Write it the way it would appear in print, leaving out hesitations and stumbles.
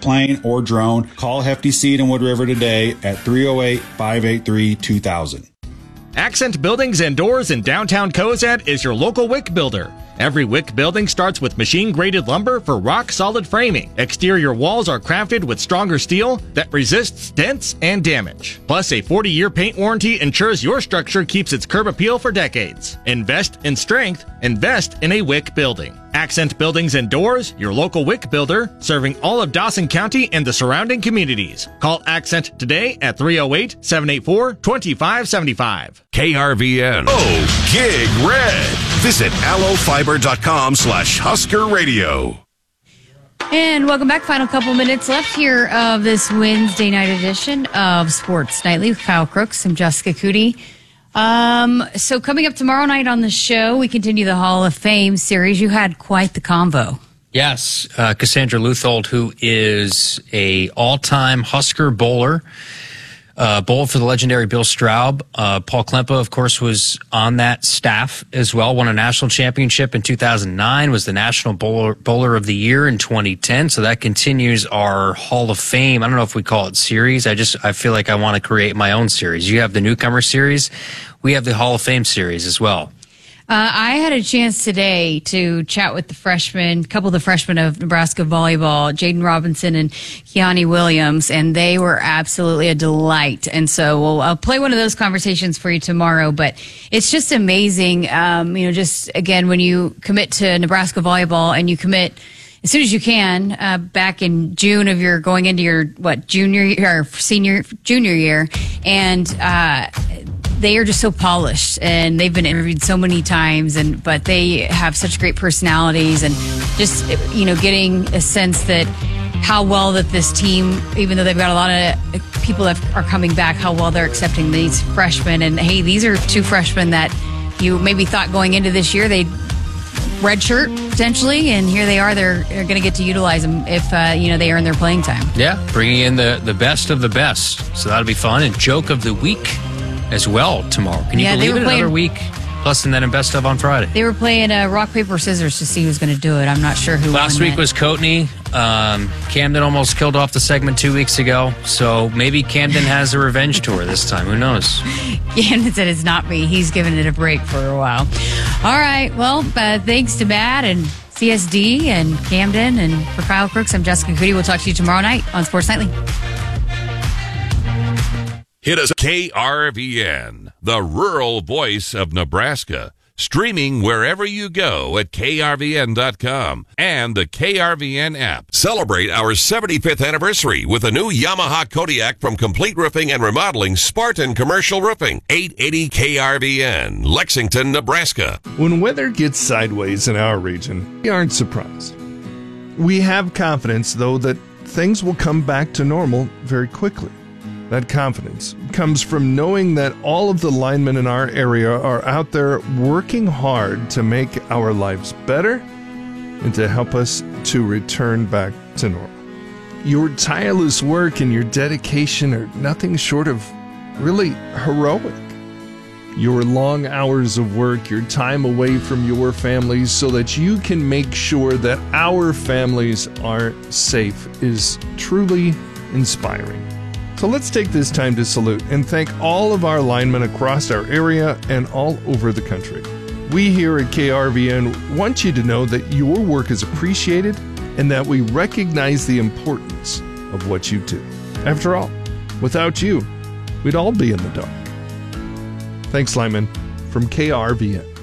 plane, or drone, call Hefty Seed in Wood River today at 308-583-2000. Accent Buildings and Doors in downtown Cozad is your local WIC builder. Every WIC building starts with machine-graded lumber for rock-solid framing. Exterior walls are crafted with stronger steel that resists dents and damage. Plus, a 40-year paint warranty ensures your structure keeps its curb appeal for decades. Invest in strength. Invest in a WIC building. Accent Buildings and Doors, your local WIC builder, serving all of Dawson County and the surrounding communities. Call Accent today at 308-784-2575. KRVN. Oh, Gig Red. Visit allofiber.com/Husker Radio. And welcome back. Final couple minutes left here of this Wednesday night edition of Sports Nightly with Kyle Crooks and Jessica Cootie. So coming up tomorrow night on the show, we continue the Hall of Fame series. You had quite the convo. Yes, Cassandra Luthold, who is a all-time Husker bowler, bowled for the legendary Bill Straub. Paul Klempa, of course, was on that staff as well. Won a national championship in 2009. Was the National Bowler of the Year in 2010. So that continues our Hall of Fame. I don't know if we call it series. I feel like I want to create my own series. You have the newcomer series. We have the Hall of Fame series as well. I had a chance today to chat with a couple of the freshmen of Nebraska volleyball, Jaden Robinson and Keani Williams, and they were absolutely a delight. And so I'll play one of those conversations for you tomorrow. But it's just amazing, just again, when you commit to Nebraska volleyball and you commit as soon as you can, back in June of your going into your junior year, and they are just so polished, and they've been interviewed so many times, but they have such great personalities, and just getting a sense that how well that this team, even though they've got a lot of people that are coming back, how well they're accepting these freshmen. And hey, these are two freshmen that you maybe thought going into this year they'd redshirt potentially, and here they are. They're going to get to utilize them if they earn their playing time. Yeah, bringing in the best of the best, so that'll be fun. And joke of the week as well tomorrow. Can you believe it? Another week plus, and then a best of on Friday. They were playing rock paper scissors to see who's going to do it. I'm not sure who. Last week was Coatney. Camden almost killed off the segment 2 weeks ago, so maybe Camden has a revenge tour this time. Who knows? Camden said it's not me. He's given it a break for a while. All right. Well, thanks to Matt and CSD and Camden, and for Kyle Crooks, I'm Jessica Cootie. We'll talk to you tomorrow night on Sports Nightly. Hit us KRVN, the rural voice of Nebraska. Streaming wherever you go at krvn.com and the KRVN app. Celebrate our 75th anniversary with a new Yamaha Kodiak from Complete Roofing and Remodeling, Spartan Commercial Roofing. 880 KRVN, Lexington, Nebraska. When weather gets sideways in our region, we aren't surprised. We have confidence, though, that things will come back to normal very quickly. That confidence comes from knowing that all of the linemen in our area are out there working hard to make our lives better and to help us to return back to normal. Your tireless work and your dedication are nothing short of really heroic. Your long hours of work, your time away from your families so that you can make sure that our families are safe is truly inspiring. So let's take this time to salute and thank all of our linemen across our area and all over the country. We here at KRVN want you to know that your work is appreciated and that we recognize the importance of what you do. After all, without you, we'd all be in the dark. Thanks, linemen, from KRVN.